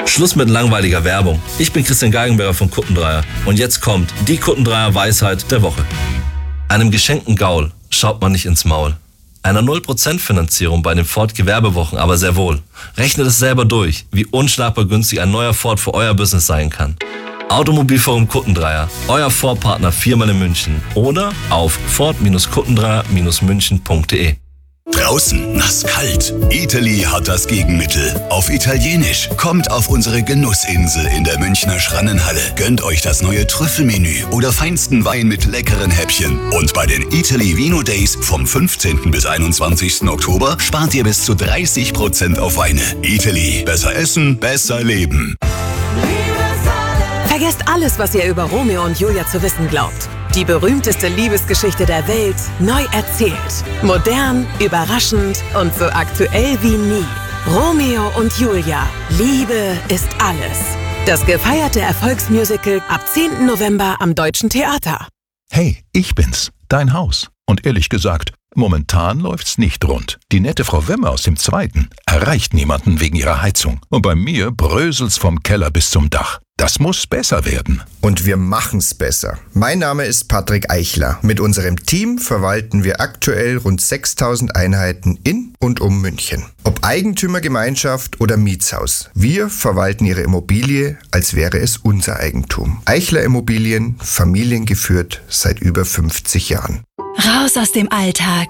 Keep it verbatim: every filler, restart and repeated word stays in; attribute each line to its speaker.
Speaker 1: Schluss mit langweiliger Werbung. Ich bin Christian Geigenberger von Kuttendreier und jetzt kommt die Kuttendreier Weisheit der Woche. Einem geschenkten Gaul schaut man nicht ins Maul. Einer null Prozent Finanzierung bei den Ford Gewerbewochen aber sehr wohl. Rechnet es selber durch, wie unschlagbar günstig ein neuer Ford für euer Business sein kann. Automobilforum Kuttendreier, euer Ford-Partner viermal in München oder auf ford kuttendreier münchen punkt de.
Speaker 2: Draußen nasskalt. Eataly hat das Gegenmittel. Auf Italienisch. Kommt auf unsere Genussinsel in der Münchner Schrannenhalle. Gönnt euch das neue Trüffelmenü oder feinsten Wein mit leckeren Häppchen. Und bei den Eataly Vino Days vom fünfzehnten bis einundzwanzigsten Oktober spart ihr bis zu dreißig Prozent auf Weine. Eataly. Besser essen, besser leben.
Speaker 3: Vergesst alles, was ihr über Romeo und Julia zu wissen glaubt. Die berühmteste Liebesgeschichte der Welt, neu erzählt. Modern, überraschend und so aktuell wie nie. Romeo und Julia. Liebe ist alles. Das gefeierte Erfolgsmusical ab zehnten November am Deutschen Theater.
Speaker 4: Hey, ich bin's, dein Haus. Und ehrlich gesagt, momentan läuft's nicht rund. Die nette Frau Wemme aus dem Zweiten erreicht niemanden wegen ihrer Heizung. Und bei mir bröselt's vom Keller bis zum Dach. Das muss besser werden.
Speaker 5: Und wir machen's besser. Mein Name ist Patrick Eichler. Mit unserem Team verwalten wir aktuell rund sechstausend Einheiten in und um München. Ob Eigentümergemeinschaft oder Mietshaus. Wir verwalten Ihre Immobilie, als wäre es unser Eigentum. Eichler Immobilien, familiengeführt seit über fünfzig Jahren.
Speaker 6: Raus aus dem Alltag